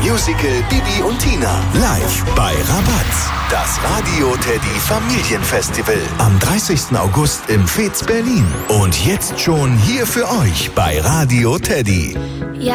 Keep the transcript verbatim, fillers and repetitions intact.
Musical Bibi und Tina. Live bei Rabatz. Das Radio Teddy Familienfestival. Am dreißigsten August im Fez Berlin. Und jetzt schon hier für euch bei Radio Teddy. Ja,